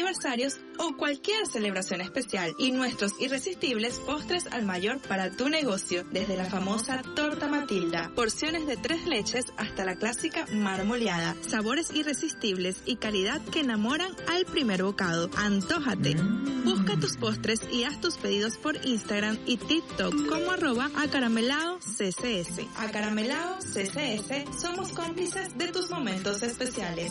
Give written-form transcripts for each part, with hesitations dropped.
aniversarios o cualquier celebración especial. Y nuestros irresistibles postres al mayor para tu negocio, desde la famosa torta Matilda, porciones de 3 leches hasta la clásica marmoleada. Sabores irresistibles y calidad que enamoran al primer bocado. ¡Antójate! Busca tus postres y haz tus pedidos por Instagram y TikTok como @acarameladoccs. Acaramelado CCS, somos cómplices de tus momentos especiales.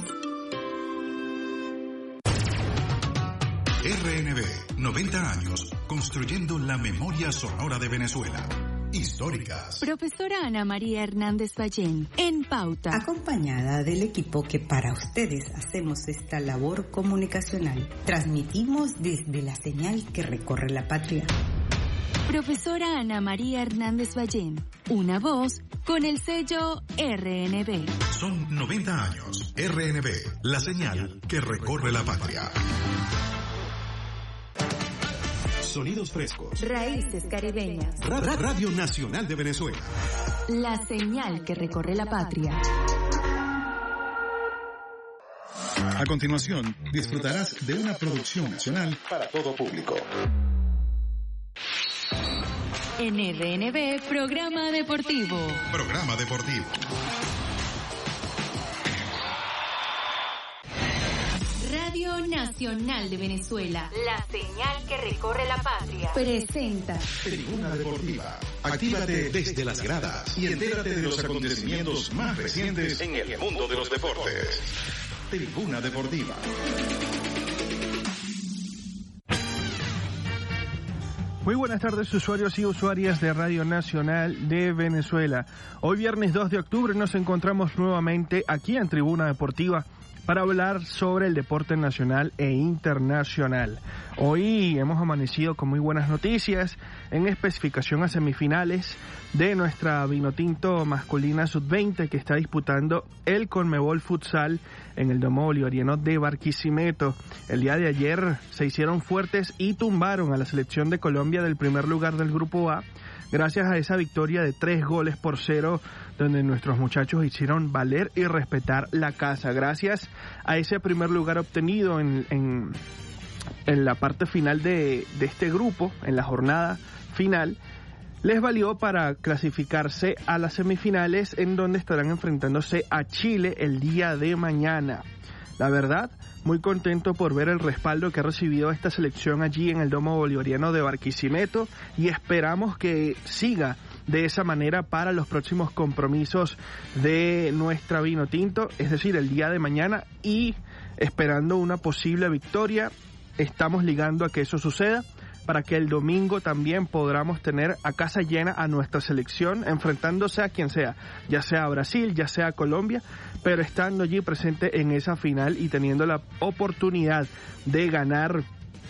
RNB, 90 años, construyendo la memoria sonora de Venezuela. Históricas. Profesora Ana María Hernández Ballén, en Pauta. Acompañada del equipo que para ustedes hacemos esta labor comunicacional. Transmitimos desde la señal que recorre la patria. Profesora Ana María Hernández Ballén, una voz con el sello RNB. Son 90 años. RNB, la señal que recorre la patria. Sonidos frescos. Raíces caribeñas. Radio Nacional de Venezuela. La señal que recorre la patria. A continuación, disfrutarás de una producción nacional para todo público. En RNB, Programa Deportivo. Programa Deportivo. Radio Nacional de Venezuela. La señal que recorre la patria. Presenta Tribuna Deportiva. Actívate desde las gradas y entérate de los acontecimientos más recientes en el mundo de los deportes. Tribuna Deportiva. Muy buenas tardes, usuarios y usuarias de Radio Nacional de Venezuela. Hoy viernes 2 de octubre nos encontramos nuevamente aquí en Tribuna Deportiva para hablar sobre el deporte nacional e internacional. Hoy hemos amanecido con muy buenas noticias, en especificación a semifinales de nuestra Vinotinto masculina sub-20 que está disputando el Conmebol Futsal en el Domo Bolivariano de Barquisimeto. El día de ayer se hicieron fuertes y tumbaron a la selección de Colombia del primer lugar del Grupo A, gracias a esa victoria de 3-0, donde nuestros muchachos hicieron valer y respetar la casa. Gracias a ese primer lugar obtenido en la parte final de este grupo, en la jornada final, les valió para clasificarse a las semifinales, en donde estarán enfrentándose a Chile el día de mañana. La verdad, muy contento por ver el respaldo que ha recibido esta selección allí en el Domo Bolivariano de Barquisimeto, y esperamos que siga de esa manera para los próximos compromisos de nuestra Vinotinto, es decir, el día de mañana, y esperando una posible victoria, estamos ligando a que eso suceda, para que el domingo también podamos tener a casa llena a nuestra selección, enfrentándose a quien sea, ya sea Brasil, ya sea Colombia, pero estando allí presente en esa final y teniendo la oportunidad de ganar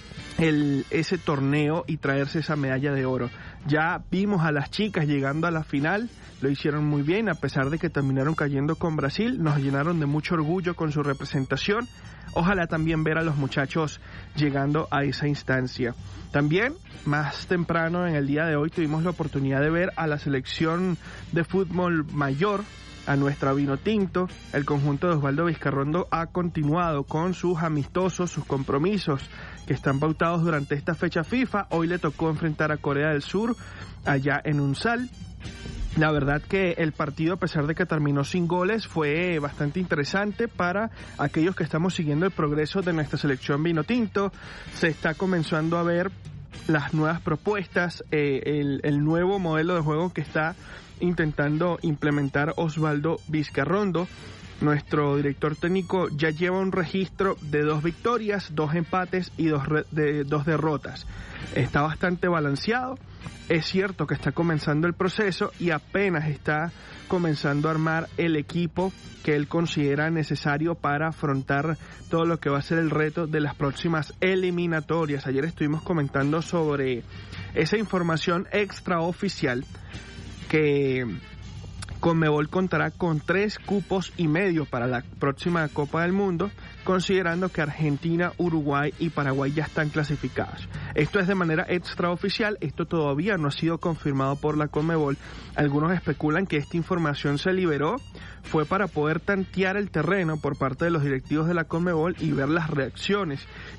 ese torneo y traerse esa medalla de oro. Ya vimos a las chicas llegando a la final, lo hicieron muy bien, a pesar de que terminaron cayendo con Brasil, nos llenaron de mucho orgullo con su representación. Ojalá también ver a los muchachos llegando a esa instancia. También, más temprano en el día de hoy, tuvimos la oportunidad de ver a la selección de fútbol mayor, a nuestra Vinotinto. El conjunto de Osvaldo Vizcarrondo ha continuado con sus amistosos, sus compromisos que están pautados durante esta fecha FIFA. Hoy le tocó enfrentar a Corea del Sur allá en Unsal. La verdad que el partido, a pesar de que terminó sin goles, fue bastante interesante para aquellos que estamos siguiendo el progreso de nuestra selección Vinotinto. Se está comenzando a ver las nuevas propuestas, el nuevo modelo de juego que está intentando implementar Osvaldo Vizcarrondo. Nuestro director técnico ya lleva un registro de 2 victorias, 2 empates y 2 derrotas. Está bastante balanceado. Es cierto que está comenzando el proceso y apenas está comenzando a armar el equipo que él considera necesario para afrontar todo lo que va a ser el reto de las próximas eliminatorias. Ayer estuvimos comentando sobre esa información extraoficial que Conmebol contará con 3 cupos y medio para la próxima Copa del Mundo, considerando que Argentina, Uruguay y Paraguay ya están clasificados. Esto es de manera extraoficial, esto todavía no ha sido confirmado por la Conmebol. Algunos especulan que esta información se liberó, fue para poder tantear el terreno por parte de los directivos de la Conmebol y ver las reacciones